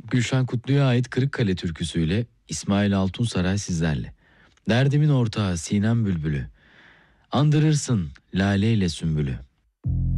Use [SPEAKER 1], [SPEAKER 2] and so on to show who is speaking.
[SPEAKER 1] Gülşen Kutlu'ya ait Kırıkkale türküsüyle İsmail Altunsaray sizlerle. Derdimin ortağı Sinem Bülbülü, andırırsın laleyle sümbülü.